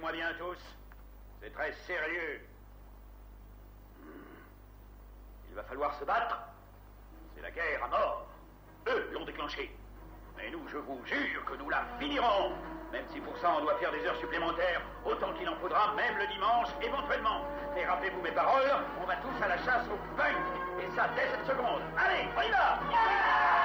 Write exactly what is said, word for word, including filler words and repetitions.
Écoutez-moi bien tous. C'est très sérieux. Il va falloir se battre. C'est la guerre à mort. Eux l'ont déclenchée. Mais nous, je vous jure que nous la finirons. Même si pour ça on doit faire des heures supplémentaires, autant qu'il en faudra, même le dimanche, éventuellement. Et rappelez-vous mes paroles, on va tous à la chasse au punk. Et ça dès cette seconde. Allez, on y va!